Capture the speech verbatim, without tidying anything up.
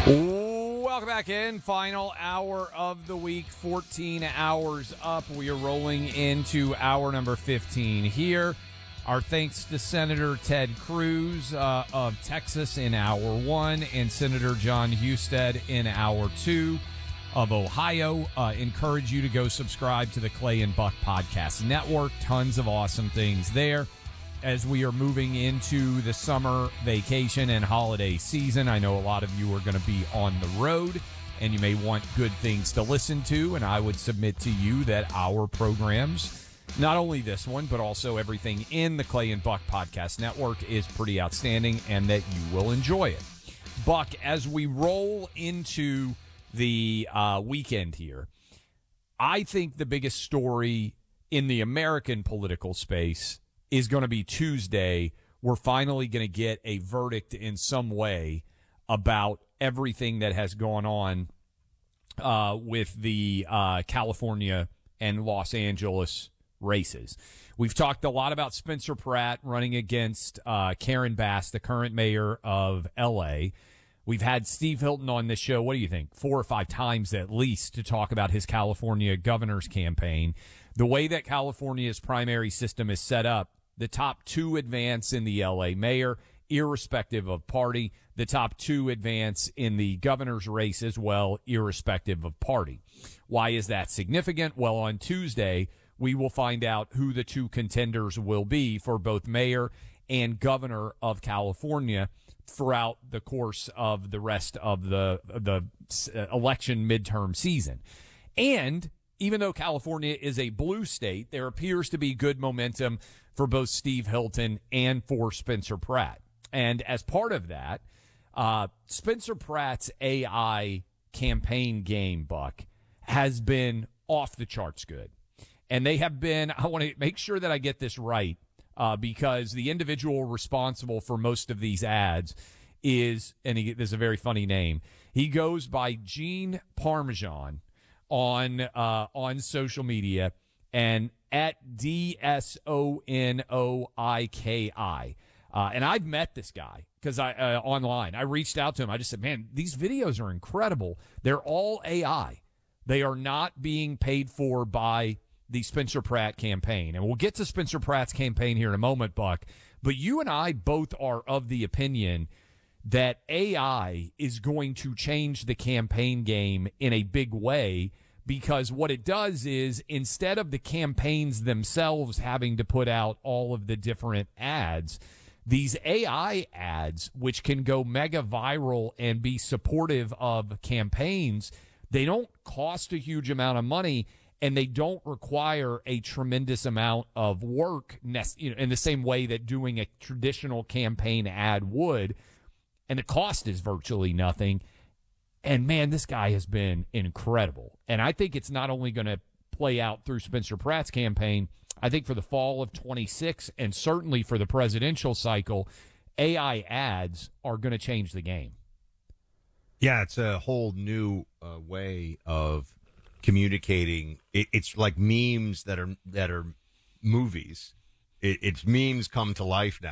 Welcome back in. Final hour of the week, fourteen hours up. We are rolling into hour number fifteen here. Our thanks to Senator Ted Cruz uh, of Texas in hour one and Senator John Husted in hour two of Ohio. Uh, encourage you to go subscribe to the Clay and Buck Podcast Network. Tons of awesome things there. As we are moving into the summer vacation and holiday season, I know a lot of you are going to be on the road and you may want good things to listen to. And I would submit to you that our programs, not only this one, but also everything in the Clay and Buck Podcast Network is pretty outstanding and that you will enjoy it. Buck, as we roll into the uh, weekend here, I think the biggest story in the American political space is going to be Tuesday. We're finally going to get a verdict in some way about everything that has gone on uh, with the uh, California and Los Angeles races. We've talked a lot about Spencer Pratt running against uh, Karen Bass, the current mayor of L A. We've had Steve Hilton on this show, what do you think, four or five times at least to talk about his California governor's campaign. The way that California's primary system is set up, the top two advance in the L A mayor, irrespective of party. The top two advance in the governor's race as well, irrespective of party. Why is that significant? Well, on Tuesday, we will find out who the two contenders will be for both mayor and governor of California throughout the course of the rest of the, the election midterm season. And even though California is a blue state, there appears to be good momentum for both Steve Hilton and for Spencer Pratt. And as part of that, uh, Spencer Pratt's A I campaign game, Buck, has been off the charts good. And they have been, I want to make sure that I get this right, uh, because the individual responsible for most of these ads is, and he, there's a very funny name, he goes by Gene Parmesan on uh, on social media and at D S O N O I K I. Uh, and I've met this guy because I uh, online. I reached out to him. I just said, man, these videos are incredible. They're all A I. They are not being paid for by the Spencer Pratt campaign. And we'll get to Spencer Pratt's campaign here in a moment, Buck. But you and I both are of the opinion that A I is going to change the campaign game in a big way, because what it does is instead of the campaigns themselves having to put out all of the different ads, these A I ads, which can go mega viral and be supportive of campaigns, they don't cost a huge amount of money and they don't require a tremendous amount of work in the same way that doing a traditional campaign ad would. And the cost is virtually nothing. And, man, this guy has been incredible. And I think it's not only going to play out through Spencer Pratt's campaign. I think for the fall of twenty-six and certainly for the presidential cycle, A I ads are going to change the game. Yeah, it's a whole new uh, way of communicating. It, it's like memes that are that are movies. It, it's memes come to life now.